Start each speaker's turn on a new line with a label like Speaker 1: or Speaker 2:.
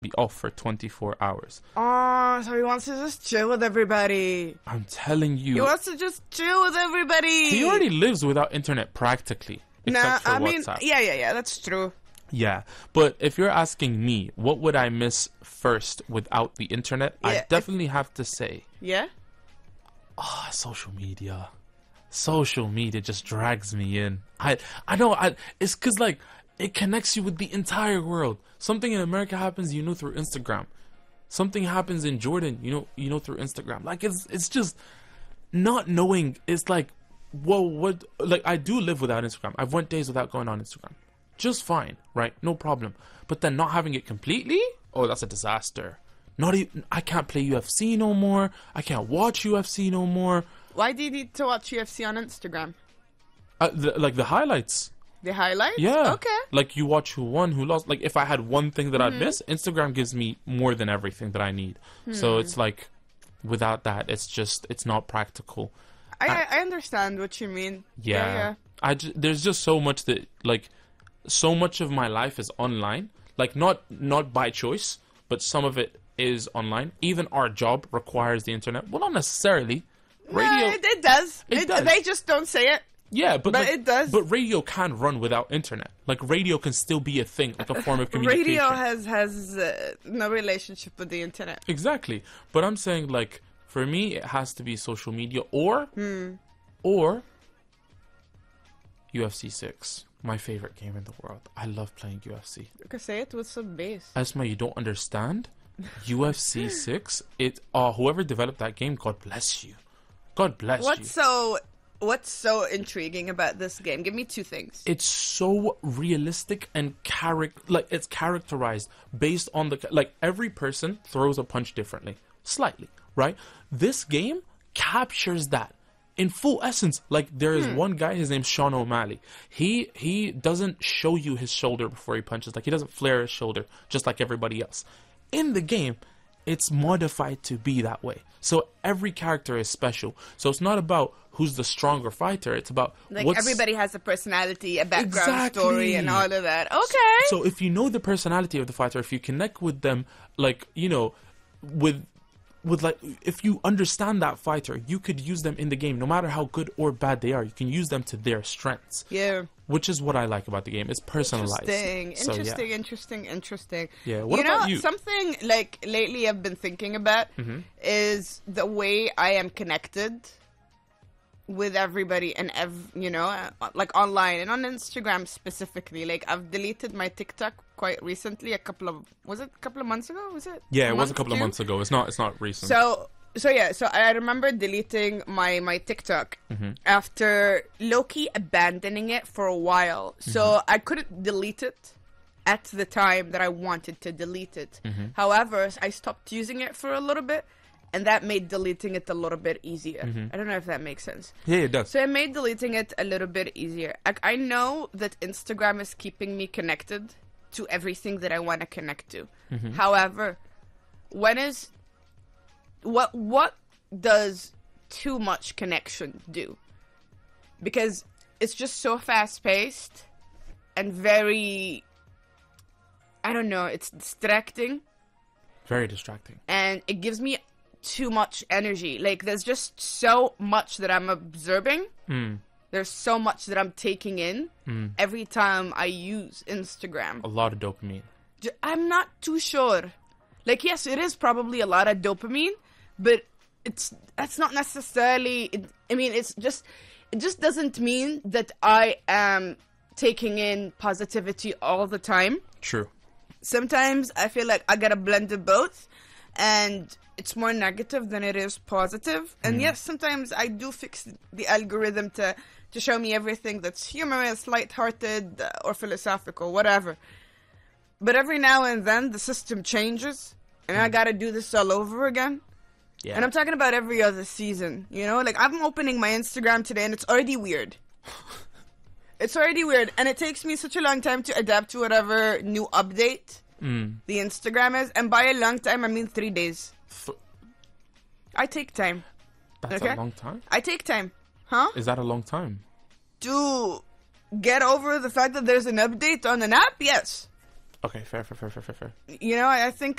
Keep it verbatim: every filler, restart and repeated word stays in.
Speaker 1: be off for twenty-four hours.
Speaker 2: Oh, so he wants to just chill with everybody.
Speaker 1: I'm telling you.
Speaker 2: He wants to just chill with everybody.
Speaker 1: He already lives without internet practically. Except
Speaker 2: Nah,
Speaker 1: for
Speaker 2: I mean,
Speaker 1: WhatsApp.
Speaker 2: yeah, yeah, yeah, that's true.
Speaker 1: Yeah, but if you're asking me, what would I miss first without the internet?
Speaker 2: Yeah,
Speaker 1: I definitely have to say,
Speaker 2: Yeah?
Speaker 1: ah, social media. Social media just drags me in. I, I know, I, it's because, like, it connects you with the entire world. Something in America happens, you know, through Instagram. Something happens in Jordan, you know, you know, through Instagram. Like, it's, it's just not knowing. It's like, whoa, what? Like, I do live without Instagram. I've went days without going on Instagram. Just fine, right? No problem. But then not having it completely? Oh, that's a disaster. Not even, I can't play U F C no more. I can't watch U F C no more.
Speaker 2: Why do you need to watch U F C on Instagram?
Speaker 1: Uh, the, like the highlights.
Speaker 2: The highlights?
Speaker 1: Yeah.
Speaker 2: Okay.
Speaker 1: Like you watch who won, who lost. Like if I had one thing that I'd miss, Instagram gives me more than everything that I need. So it's like, without that, it's just, it's not practical.
Speaker 2: I, I, I understand what you mean.
Speaker 1: Yeah.
Speaker 2: Yeah, yeah.
Speaker 1: I ju- there's just so much that, like, so much of my life is online. Like, not not by choice, but some of it is online. Even our job requires the internet. Well, not necessarily. Radio,
Speaker 2: Nah, it, it does.
Speaker 1: It
Speaker 2: It,
Speaker 1: does.
Speaker 2: They just don't say it.
Speaker 1: yeah, but,
Speaker 2: but
Speaker 1: like,
Speaker 2: it does.
Speaker 1: But radio can run without internet. Like, radio can still be a thing, like a form of communication.
Speaker 2: Radio has, has uh, no relationship with the internet.
Speaker 1: Exactly. But I'm saying, like, for me, it has to be social media or,
Speaker 2: Hmm.
Speaker 1: or U F C six. My favorite game in the world. I love playing U F C.
Speaker 2: You can say it with some bass.
Speaker 1: Esma, you don't understand? U F C six, it, uh, whoever developed that game, God bless you. God bless you.
Speaker 2: What's so What's so intriguing about this game? Give me two things.
Speaker 1: It's so realistic and charac- like it's characterized based on the like every person throws a punch differently, slightly, right? This game captures that in full essence. Like there is one guy, his name's Sean O'Malley. He he doesn't show you his shoulder before he punches. Like he doesn't flare his shoulder just like everybody else. In the game, it's modified to be that way. So every character is special. So it's not about who's the stronger fighter. It's about
Speaker 2: Like
Speaker 1: what's...
Speaker 2: everybody has a personality, a background
Speaker 1: Exactly.
Speaker 2: story, and all of that. Okay.
Speaker 1: So if you know the personality of the fighter, if you connect with them, like, you know, with with like, if you understand that fighter, you could use them in the game, no matter how good or bad they are. You can use them to their strengths.
Speaker 2: Yeah.
Speaker 1: Which is what I like about the game. It's personalized.
Speaker 2: Interesting,
Speaker 1: So,
Speaker 2: interesting,
Speaker 1: yeah.
Speaker 2: interesting, interesting.
Speaker 1: Yeah, what
Speaker 2: you
Speaker 1: about
Speaker 2: know,
Speaker 1: you?
Speaker 2: something like lately I've been thinking about
Speaker 1: Mm-hmm.
Speaker 2: is the way I am connected with everybody and ev- you know, uh, like online and on Instagram specifically. Like I've deleted my TikTok quite recently. A couple of was it a couple of months ago? Was it?
Speaker 1: Yeah, it was a
Speaker 2: month,
Speaker 1: couple of
Speaker 2: two?
Speaker 1: months ago. It's not. It's not recent.
Speaker 2: So so yeah, so I remember deleting my my TikTok
Speaker 1: Mm-hmm.
Speaker 2: after Loki abandoning it for a while. So
Speaker 1: Mm-hmm.
Speaker 2: I couldn't delete it at the time that I wanted to delete it.
Speaker 1: Mm-hmm.
Speaker 2: However, I stopped using it for a little bit, and that made deleting it a little bit easier.
Speaker 1: Mm-hmm.
Speaker 2: I don't know if that makes sense.
Speaker 1: yeah, it does.
Speaker 2: So it made deleting it a little bit easier. Like, I know that Instagram is keeping me connected to everything that I want to connect to.
Speaker 1: Mm-hmm.
Speaker 2: However, when is what what does too much connection do? Because it's just so fast paced and very, I don't know, it's distracting
Speaker 1: Very distracting.
Speaker 2: and it gives me too much energy. Like there's just so much that I'm absorbing.
Speaker 1: Mm.
Speaker 2: There's so much that I'm taking in
Speaker 1: Mm.
Speaker 2: every time I use Instagram.
Speaker 1: A lot of dopamine.
Speaker 2: J- I'm not too sure. Like, yes, it is probably a lot of dopamine, but it's that's not necessarily. It, I mean, it's just it just doesn't mean that I am taking in positivity all the time.
Speaker 1: True.
Speaker 2: Sometimes I feel like I gotta blend of both, and it's more negative than it is positive. And yes, sometimes I do fix the algorithm to to show me everything that's humorous, lighthearted, uh, or philosophical, whatever. But every now and then the system changes, and I gotta do this all over again.
Speaker 1: Yeah.
Speaker 2: And I'm talking about every other season, you know? Like, I'm opening my Instagram today, and it's already weird. It's already weird, and it takes me such a long time to adapt to whatever new update
Speaker 1: Mm.
Speaker 2: the Instagram is. And by a long time, I mean three days.
Speaker 1: Th-
Speaker 2: I take time.
Speaker 1: that's
Speaker 2: Okay.
Speaker 1: a long time.
Speaker 2: I take time. Huh?
Speaker 1: Is that a long time?
Speaker 2: To get over the fact that there's an update on an app? Yes.
Speaker 1: Okay, fair, fair, fair, fair, fair, fair.
Speaker 2: You know, I I think